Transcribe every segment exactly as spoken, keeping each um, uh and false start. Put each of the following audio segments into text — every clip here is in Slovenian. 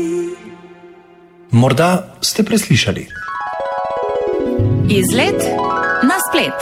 Morda ste preslišali. Izlet na splet.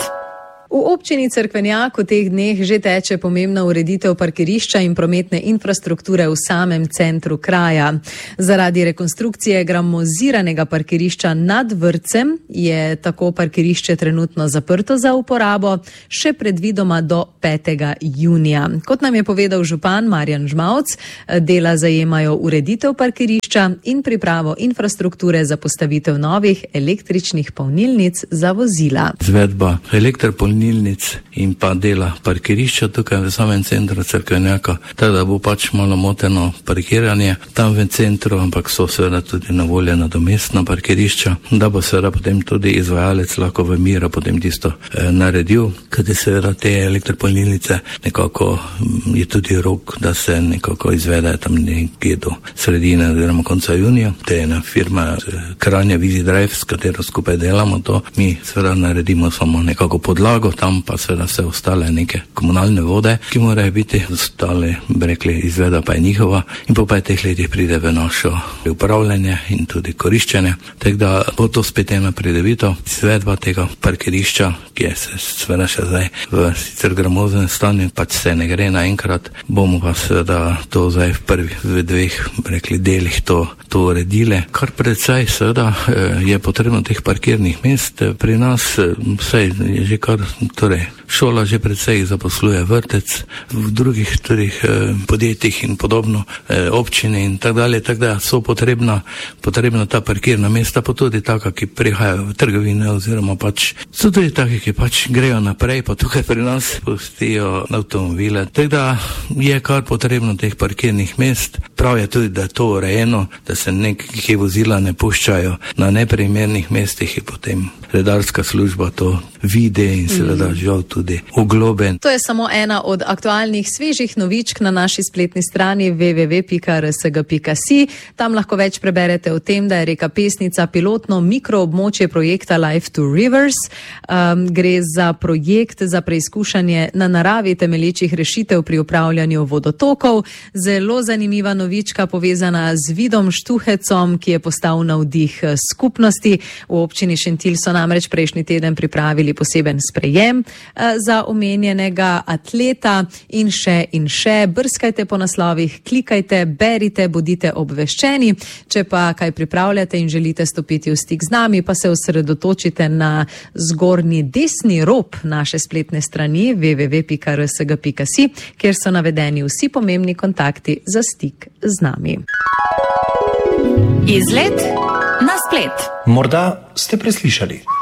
V občini Cerkvenjak v teh dneh že teče pomembna ureditev parkirišča in prometne infrastrukture v samem centru kraja. Zaradi rekonstrukcije gramoziranega parkirišča nad vrtcem je tako parkirišče trenutno zaprto za uporabo, še predvidoma do petega junija. Kot nam je povedal župan Marjan Žmavc, dela zajemajo ureditev parkirišča in pripravo infrastrukture za postavitev novih električnih polnilnic za vozila. Izvedba elektropolnilnic in pa dela parkirišča tukaj v samem centru Cerkvenjaka, tako da bo pač malo moteno parkiranje tam v centru, ampak so seveda tudi na voljo nadomestna parkirišča, da bo seveda potem tudi izvajalec lahko v miru potem tisto eh, naredil, kajti seveda te elektropolnilnice nekako je tudi rok, da se nekako izvede tam nekje do sredine oziroma konca junija. To je ena firma Kranja Visi Drive, s katero skupaj delamo to. Mi seveda naredimo samo nekako podlago, tam pa seveda vse ostale neke komunalne vode, ki morajo biti ostale, bi rekli, izveda pa je njihova in po petih letih pride v našo upravljanje in tudi koriščenje. Tako da bo to spet ena pridobitev. Izvedba tega parkirišča, ki je se seveda še zdaj v sicer gramoznem stanju, pač se ne gre naenkrat, bomo pa seveda to zdaj v prvih, v dveh, bi rekli, delih to, to uredile. Kar predvsej seveda je potrebno teh parkirnih mest. Pri nas vse je že kar, torej šola že predvsej zaposluje, vrtec, v drugih tudi eh, podjetjih in podobno, eh, občine in tako dalje, tako da so potrebna, potrebna ta parkirna mesta, pa tudi taka, ki prihajajo v trgovine oziroma pač so tudi taki, ki pač grejo naprej, pa tukaj pri nas pustijo avtomobile. Tako da je kar potrebno teh parkirnih mest. Prav je tudi, da je to urejeno, da se nekje vozila ne puščajo na neprimernih mestih in potem redarska služba to vide in seveda žal tudi oglobe. To je samo ena od aktualnih svežih novičk na naši spletni strani w w w pika r s g pika si. Tam lahko več preberete o tem, da je reka Pesnica pilotno mikroobmočje projekta Life to Rivers. Um, gre za projekt za preizkušanje na naravi temelječih rešitev pri upravljanju vodotokov. Zelo zanimiva novička povezana z Vidom Štuhecom, ki je postal navdih skupnosti. V občini Šentilj so namreč prejšnji teden pripravili poseben sprejem za omenjenega atleta in še in še. Brskajte po naslovih, klikajte, berite, bodite obveščeni. Če pa kaj pripravljate in želite stopiti v stik z nami, pa se osredotočite na zgornji desni rob naše spletne strani w w w pika r s g pika si, kjer so navedeni vsi pomembni kontakti za stik z nami. Izlet na splet. Morda ste preslišali.